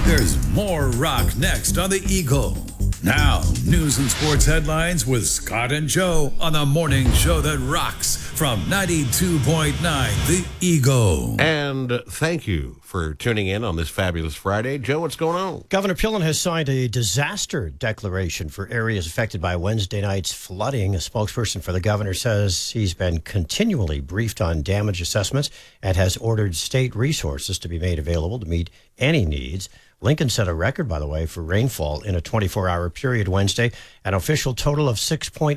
There's more rock next on the Eagle. Now, news and sports headlines with Scott and Joe on the morning show that rocks from 92.9 The Eagle. And thank you for tuning in on this fabulous Friday. Joe, what's going on? Governor Pillen has signed a disaster declaration for areas affected by Wednesday night's flooding. A spokesperson for the governor says he's been continually briefed on damage assessments and has ordered state resources to be made available to meet any needs. Lincoln set a record, by the way, for rainfall in a 24-hour period Wednesday, an official total of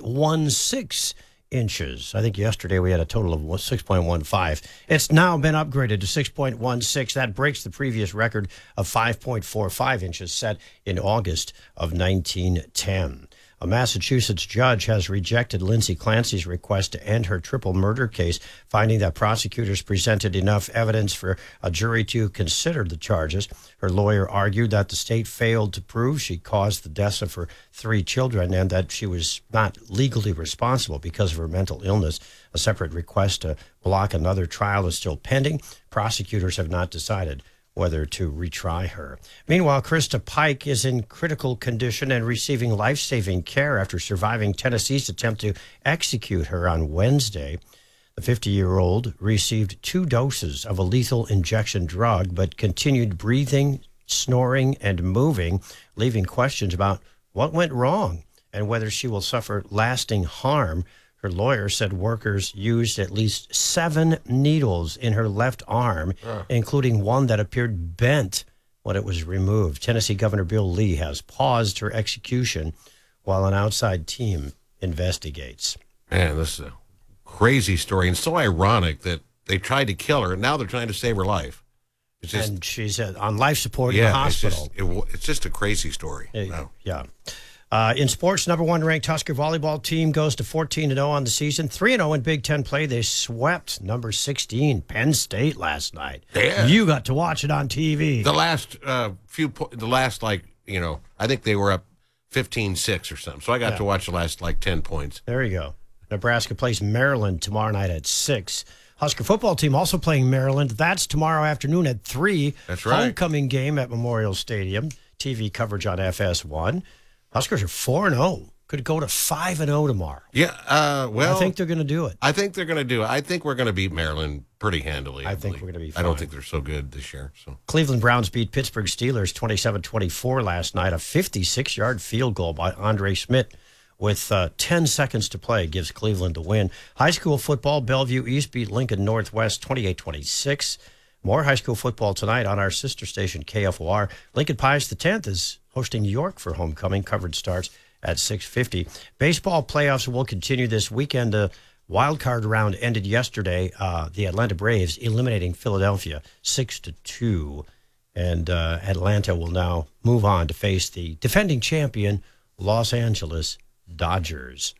6.16 inches. I think yesterday we had a total of 6.15. It's now been upgraded to 6.16. That breaks the previous record of 5.45 inches set in August of 1910. A Massachusetts judge has rejected Lindsay Clancy's request to end her triple murder case, finding that prosecutors presented enough evidence for a jury to consider the charges. Her lawyer argued that the state failed to prove she caused the deaths of her 3 children and that she was not legally responsible because of her mental illness. A separate request to block another trial is still pending. Prosecutors have not decided whether to retry her. Meanwhile, Krista Pike is in critical condition and receiving life-saving care after surviving Tennessee's attempt to execute her on Wednesday. The 50-year-old received 2 doses of a lethal injection drug, but continued breathing, snoring, and moving, leaving questions about what went wrong and whether she will suffer lasting harm. Her lawyer said workers used at least 7 needles in her left arm, including one that appeared bent when it was removed. Tennessee Governor Bill Lee has paused her execution while an outside team investigates. Man, this is a crazy story, and so ironic that they tried to kill her, and now they're trying to save her life. It's just, and she's on life support in the hospital. It's just a crazy story. Wow. Yeah. In sports, number 1 ranked Husker volleyball team goes to 14-0 on the season, 3-0 in Big Ten play. They swept number 16 Penn State last night. Yeah. You got to watch it on TV. The last I think they were up 15-6 or something. So I got to watch the last 10 points. There you go. Nebraska plays Maryland tomorrow night at 6. Husker football team also playing Maryland. That's tomorrow afternoon at 3. That's right. Homecoming game at Memorial Stadium. TV coverage on FS1. Huskers are 4-0. Could go to 5-0 tomorrow. Yeah, I think they're going to do it. I think they're going to do it. I think we're going to beat Maryland pretty handily. I think we're going to be fine. I don't think they're so good this year. So Cleveland Browns beat Pittsburgh Steelers 27-24 last night. A 56-yard field goal by Andre Schmidt with 10 seconds to play gives Cleveland the win. High school football, Bellevue East beat Lincoln Northwest 28-26. More high school football tonight on our sister station, KFOR. Lincoln Pius X is hosting York for homecoming. Coverage starts at 6:50. Baseball playoffs will continue this weekend. The wild card round ended yesterday. The Atlanta Braves eliminating Philadelphia 6-2. And Atlanta will now move on to face the defending champion, Los Angeles Dodgers.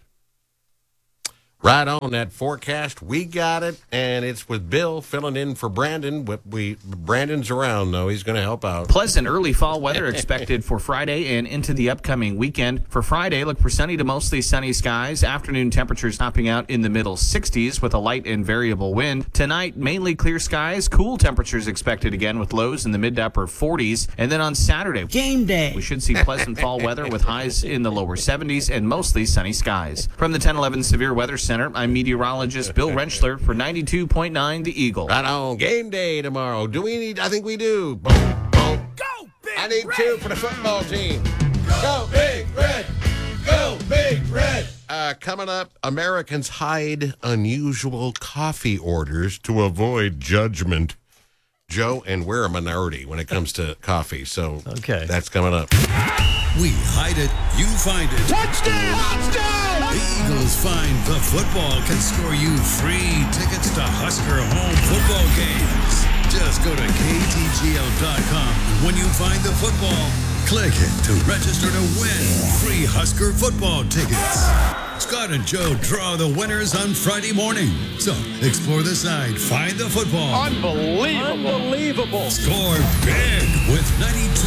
right on that forecast. We got it, and it's with Bill filling in for Brandon. Brandon's around, though. He's going to help out. Pleasant early fall weather expected for Friday and into the upcoming weekend. For Friday, look for sunny to mostly sunny skies. Afternoon temperatures topping out in the middle 60s with a light and variable wind. Tonight, mainly clear skies. Cool temperatures expected again with lows in the mid to upper 40s. And then on Saturday, game day, we should see pleasant fall weather with highs in the lower 70s and mostly sunny skies. From the 1011 Severe Weather Center, I'm meteorologist Bill Rentschler for 92.9 The Eagle. Right on. Game day tomorrow. Do we need? I think we do. Boom, boom. Go, Big I need Red. 2 for the football team. Go, Big Red. Go, Big Red. Coming up, Americans hide unusual coffee orders to avoid judgment. Joe, and we're a minority when it comes to coffee, so Okay. that's coming up. We hide it, you find it. Touchdown! Touchdown! The Eagles find the football can score you free tickets to Husker home football games. Just go to ktgl.com. When you find the football, click it to register to win free Husker football tickets. Scott and Joe draw the winners on Friday morning. So explore the site, find the football. Unbelievable. Score big with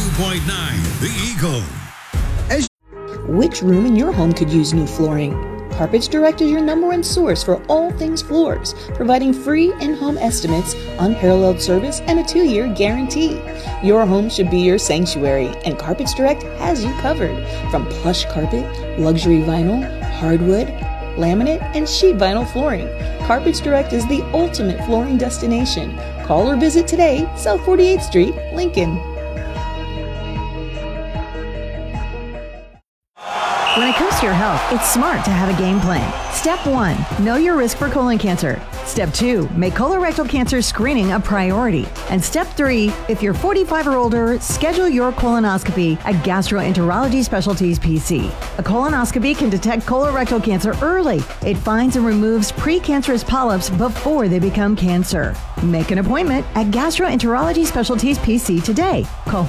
92.9 The Eagle. Which room in your home could use new flooring? Carpets Direct is your #1 source for all things floors, providing free in-home estimates, unparalleled service, and a 2-year guarantee. Your home should be your sanctuary, and Carpets Direct has you covered. From plush carpet, luxury vinyl, hardwood, laminate, and sheet vinyl flooring, Carpets Direct is the ultimate flooring destination. Call or visit today, South 48th Street, Lincoln. When it comes to your health, it's smart to have a game plan. Step 1, know your risk for colon cancer. Step 2, make colorectal cancer screening a priority. And step 3, if you're 45 or older, schedule your colonoscopy at Gastroenterology Specialties PC. A colonoscopy can detect colorectal cancer early. It finds and removes precancerous polyps before they become cancer. Make an appointment at Gastroenterology Specialties PC today. Call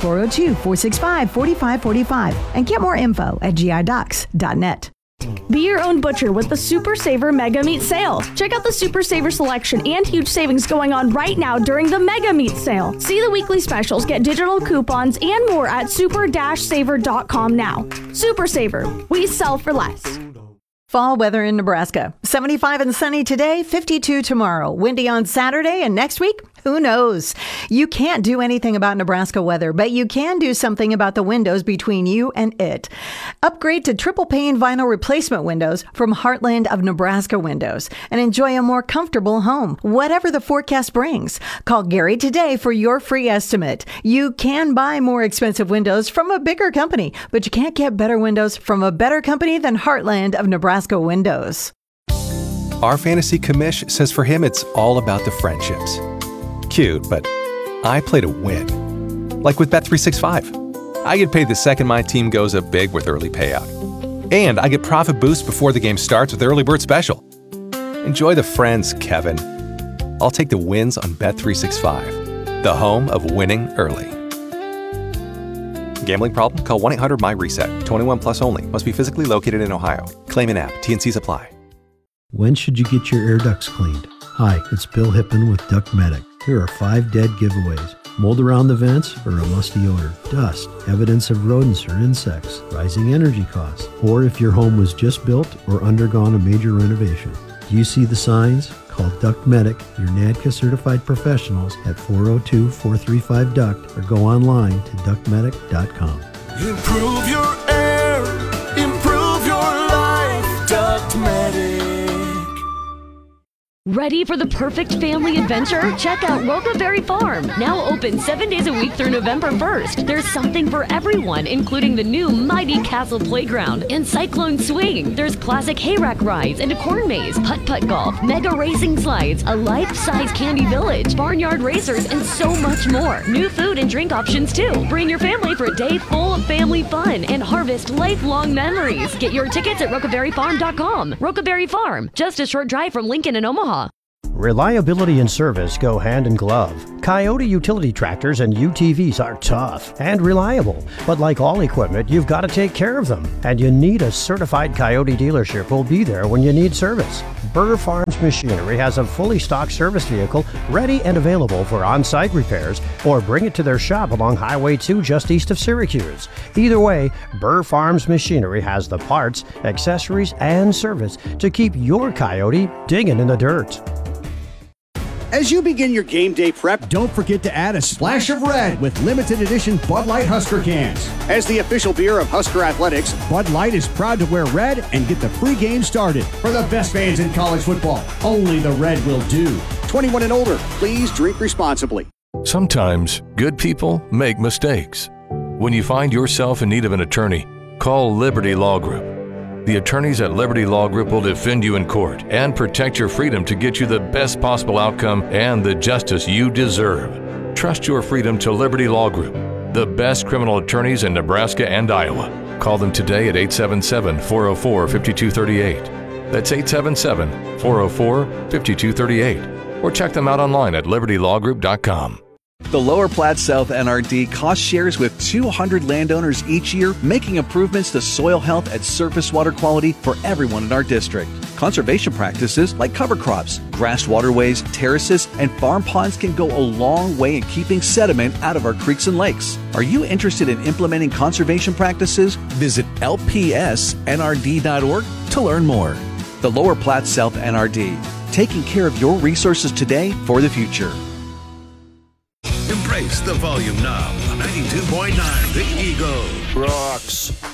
402-465-4545 and get more info at gidocs.net. Be your own butcher with the Super Saver Mega Meat Sale. Check out the Super Saver selection and huge savings going on right now during the Mega Meat Sale. See the weekly specials, get digital coupons, and more at super-saver.com now. Super Saver. We sell for less. Fall weather in Nebraska. 75 and sunny today, 52 tomorrow. Windy on Saturday, and next week, who knows? You can't do anything about Nebraska weather, but you can do something about the windows between you and it. Upgrade to triple pane vinyl replacement windows from Heartland of Nebraska Windows and enjoy a more comfortable home, whatever the forecast brings. Call Gary today for your free estimate. You can buy more expensive windows from a bigger company, but you can't get better windows from a better company than Heartland of Nebraska Windows. Our fantasy commish says for him it's all about the friendships. Cute, but I play to win. Like with Bet365. I get paid the second my team goes up big with early payout. And I get profit boost before the game starts with Early Bird Special. Enjoy the friends, Kevin. I'll take the wins on Bet365, the home of winning early. Gambling problem? Call 1-800-MY-RESET. 21 plus only. Must be physically located in Ohio. Claim in app. T&Cs apply. When should you get your air ducts cleaned? Hi, it's Bill Hippen with Duct Medic. Here are 5 dead giveaways. Mold around the vents or a musty odor, dust, evidence of rodents or insects, rising energy costs, or if your home was just built or undergone a major renovation. Do you see the signs? Call Duct Medic, your NADCA certified professionals at 402-435-DUCT or go online to ductmedic.com. Improve your air, improve your life, Duct Medic. Ready for the perfect family adventure? Check out Rocaberry Farm, now open 7 days a week through November 1st. There's something for everyone, including the new Mighty Castle Playground and Cyclone Swing. There's classic hayrack rides and a corn maze, putt-putt golf, mega racing slides, a life-size candy village, barnyard racers, and so much more. New food and drink options too. Bring your family for a day full of family fun and harvest lifelong memories. Get your tickets at rocaberryfarm.com. Rocaberry Farm, just a short drive from Lincoln and Omaha. Reliability and service go hand in glove. Coyote utility tractors and UTVs are tough and reliable, but like all equipment, you've got to take care of them, and you need a certified Coyote dealership who'll be there when you need service. Burr Farms Machinery has a fully stocked service vehicle ready and available for on-site repairs, or bring it to their shop along Highway 2 just east of Syracuse. Either way, Burr Farms Machinery has the parts, accessories, and service to keep your Coyote digging in the dirt. As you begin your game day prep, don't forget to add a splash of red with limited edition Bud Light Husker cans. As the official beer of Husker Athletics, Bud Light is proud to wear red and get the free game started. For the best fans in college football, only the red will do. 21 and older, please drink responsibly. Sometimes good people make mistakes. When you find yourself in need of an attorney, call Liberty Law Group. The attorneys at Liberty Law Group will defend you in court and protect your freedom to get you the best possible outcome and the justice you deserve. Trust your freedom to Liberty Law Group, the best criminal attorneys in Nebraska and Iowa. Call them today at 877-404-5238. That's 877-404-5238. Or check them out online at libertylawgroup.com. The Lower Platte South NRD cost shares with 200 landowners each year, making improvements to soil health and surface water quality for everyone in our district. Conservation practices like cover crops, grassed waterways, terraces, and farm ponds can go a long way in keeping sediment out of our creeks and lakes. Are you interested in implementing conservation practices? Visit lpsnrd.org to learn more. The Lower Platte South NRD, taking care of your resources today for the future. Embrace the volume knob. 92.9 The Eagle. Rocks.